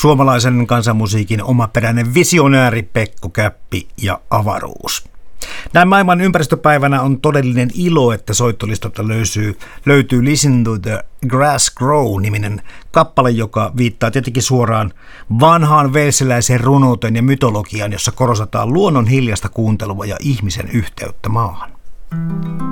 suomalaisen kansanmusiikin omaperäinen visionääri Pekko Käppi ja avaruus. Näin maailman ympäristöpäivänä on todellinen ilo, että soittolistalta löytyy Listen to the Grass Grow-niminen kappale, joka viittaa tietenkin suoraan vanhaan walesiläiseen runouteen ja mytologiaan, jossa korostetaan luonnon hiljaista kuuntelua ja ihmisen yhteyttä maahan.